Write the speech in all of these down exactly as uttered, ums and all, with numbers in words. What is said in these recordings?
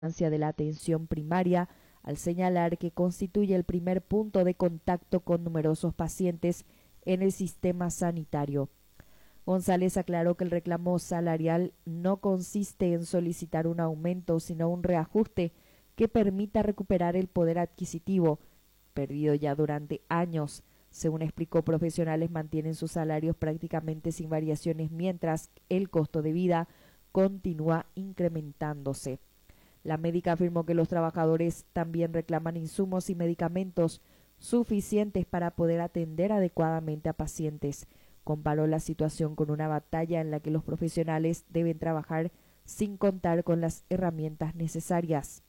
de la atención primaria, al señalar que constituye el primer punto de contacto con numerosos pacientes en el sistema sanitario. González aclaró que el reclamo salarial no consiste en solicitar un aumento, sino un reajuste que permita recuperar el poder adquisitivo, perdido ya durante años. Según explicó, profesionales mantienen sus salarios prácticamente sin variaciones, mientras el costo de vida continúa incrementándose. La médica afirmó que los trabajadores también reclaman insumos y medicamentos suficientes para poder atender adecuadamente a pacientes. Comparó la situación con una batalla en la que los profesionales deben trabajar sin contar con las herramientas necesarias.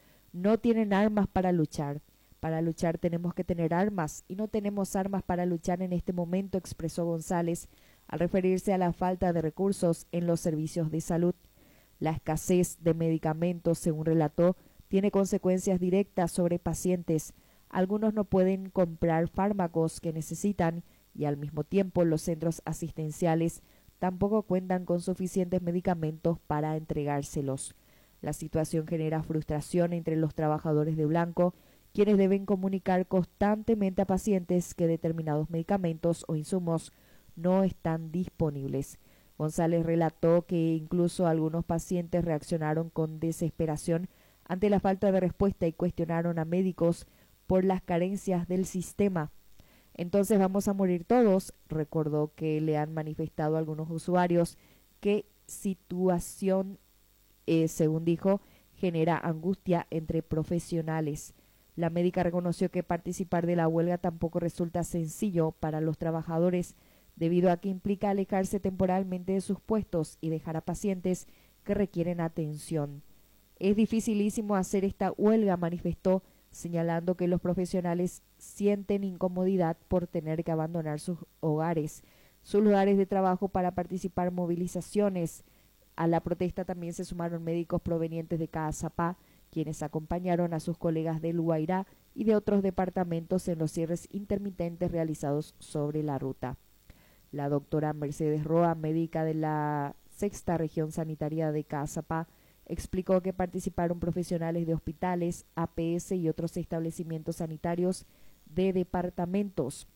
No tienen armas para luchar. Para luchar tenemos que tener armas, y no tenemos armas para luchar en este momento, expresó González, al referirse a la falta de recursos en los servicios de salud. La escasez de medicamentos, según relató, tiene consecuencias directas sobre pacientes. Algunos no pueden comprar fármacos que necesitan y al mismo tiempo los centros asistenciales tampoco cuentan con suficientes medicamentos para entregárselos. La situación genera frustración entre los trabajadores de blanco, quienes deben comunicar constantemente a pacientes que determinados medicamentos o insumos no están disponibles. González relató que incluso algunos pacientes reaccionaron con desesperación ante la falta de respuesta y cuestionaron a médicos por las carencias del sistema. Entonces vamos a morir todos, recordó que le han manifestado algunos usuarios que situación, eh, según dijo, genera angustia entre profesionales. La médica reconoció que participar de la huelga tampoco resulta sencillo para los trabajadores, debido a que implica alejarse temporalmente de sus puestos y dejar a pacientes que requieren atención. Es dificilísimo hacer esta huelga, manifestó, señalando que los profesionales sienten incomodidad por tener que abandonar sus hogares, sus lugares de trabajo para participar en movilizaciones. A la protesta también se sumaron médicos provenientes de Caazapá, quienes acompañaron a sus colegas del Guairá y de otros departamentos en los cierres intermitentes realizados sobre la ruta. La doctora Mercedes Roa, médica de la sexta región sanitaria de Caazapá, explicó que participaron profesionales de hospitales, A P S y otros establecimientos sanitarios de departamentos.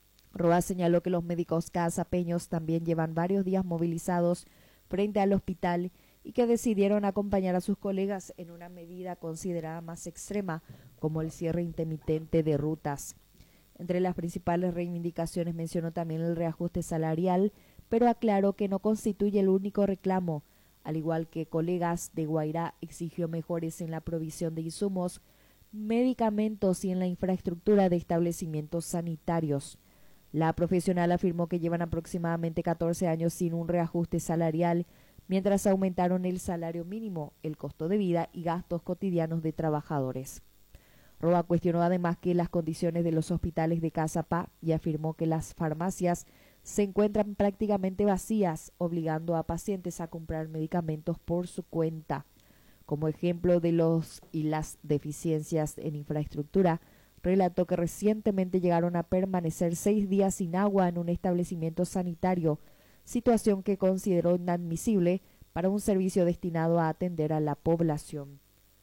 Roa señaló que los médicos caazapeños también llevan varios días movilizados frente al hospital y que decidieron acompañar a sus colegas en una medida considerada más extrema, como el cierre intermitente de rutas. Entre las principales reivindicaciones mencionó también el reajuste salarial, pero aclaró que no constituye el único reclamo. Al igual que colegas de Guairá, exigió mejoras en la provisión de insumos, medicamentos y en la infraestructura de establecimientos sanitarios. La profesional afirmó que llevan aproximadamente catorce años sin un reajuste salarial, mientras aumentaron el salario mínimo, el costo de vida y gastos cotidianos de trabajadores. Roa cuestionó además que las condiciones de los hospitales de Caazapá y afirmó que las farmacias se encuentran prácticamente vacías, obligando a pacientes a comprar medicamentos por su cuenta. Como ejemplo de los y las deficiencias en infraestructura, relató que recientemente llegaron a permanecer seis días sin agua en un establecimiento sanitario, situación que consideró inadmisible para un servicio destinado a atender a la población.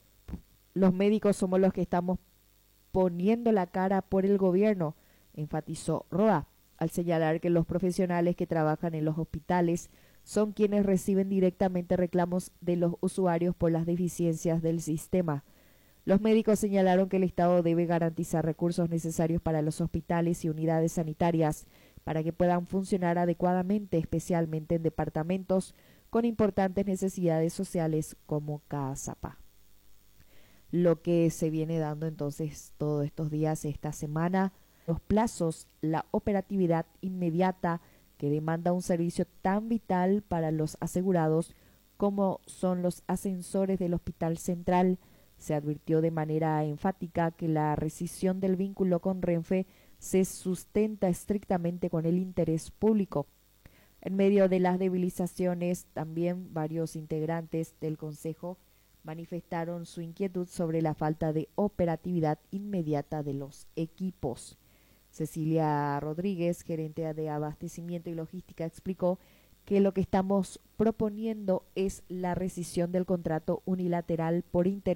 Los médicos somos los que estamos poniendo la cara por el gobierno, enfatizó Roa, al señalar que los profesionales que trabajan en los hospitales son quienes reciben directamente reclamos de los usuarios por las deficiencias del sistema. Los médicos señalaron que el Estado debe garantizar recursos necesarios para los hospitales y unidades sanitarias para que puedan funcionar adecuadamente, especialmente en departamentos con importantes necesidades sociales como Caazapá. Lo que se viene dando entonces todos estos días, esta semana, los plazos, la operatividad inmediata que demanda un servicio tan vital para los asegurados como son los ascensores del Hospital Central. Se advirtió de manera enfática que la rescisión del vínculo con Renfe se sustenta estrictamente con el interés público. En medio de las movilizaciones, también varios integrantes del Consejo manifestaron su inquietud sobre la falta de operatividad inmediata de los equipos. Cecilia Rodríguez, gerente de abastecimiento y logística, explicó que lo que estamos proponiendo es la rescisión del contrato unilateral por interés